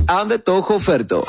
Ande toho oferto.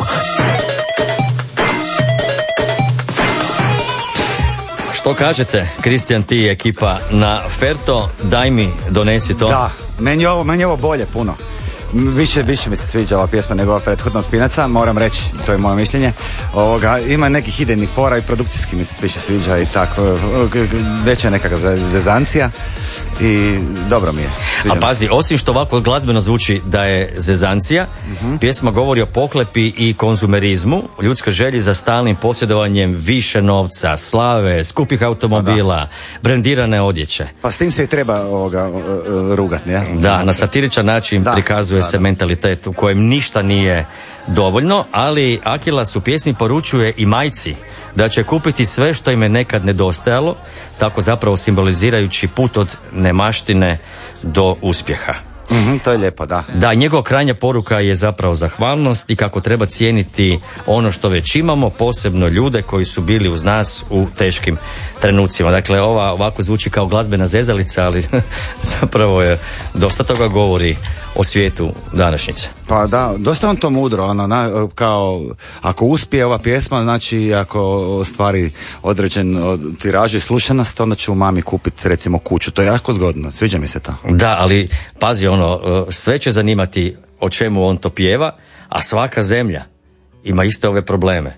Što kažete, Kristijan, ti i ekipa na Ferto, daj mi, donesi to. Da, meni je ovo bolje puno. Više mi se sviđa ova pjesma nego ova prethodna Spinaca, moram reći, to je moje mišljenje. Ima nekih idejnih fora i produkcijski mi se više sviđa i tako, veća je nekakva zezancija i dobro mi je. A pazi, osim što ovako glazbeno zvuči da je zezancija, pjesma govori o pohlepi i konzumerizmu, ljudskoj želji za stalnim posjedovanjem više novca, slave, skupih automobila, brendirane odjeće. Pa s tim se i treba rugati, ne? Da, na satiričan način prikazuje se mentalitet u kojem ništa nije dovoljno, ali Akilas u pjesmi poručuje i majci da će kupiti sve što im je nekad nedostajalo, tako zapravo simbolizirajući put od nemaštine do uspjeha. To je lijepo, da. Da, njegova krajnja poruka je zapravo zahvalnost i kako treba cijeniti ono što već imamo, posebno ljude koji su bili uz nas u teškim trenucima. Dakle, ovako zvuči kao glazbena zezalica, ali zapravo je dosta toga govori o svijetu današnjice. Pa da, dosta on to mudro, kao ako uspije ova pjesma, znači ako ostvari određen tiraž i slušanost, onda ću mami kupiti recimo kuću. To je jako zgodno, sviđa mi se to. Da, ali pazi, sve će zanimati o čemu on to pjeva, a svaka zemlja ima iste ove probleme.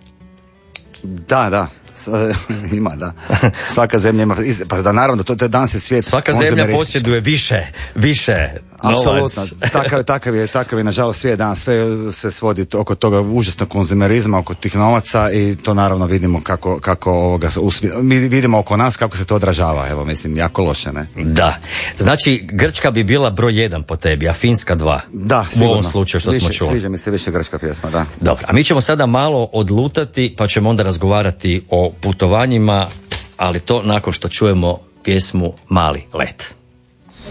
Da. Ima, da. Svaka zemlja ima, pa da, naravno, to je danas je svijet. Svaka zemlja posjeduje više novac. Apsolutno, takav je nažalost svijet danas, sve se svodi oko toga užasnog konzumerizma, oko tih novaca i to naravno vidimo kako mi vidimo oko nas kako se to odražava, evo, mislim, jako loše, ne? Da, znači Grčka bi bila broj 1 po tebi, a Finska 2. Da, sigurno. U ovom slučaju što smo čuli. Sviđa mi se više grčka pjesma, da. Dobro, a mi ćemo sada malo odlutati, pa ćemo onda razgovarati o putovanjima, ali to nakon što čujemo pjesmu Mali let.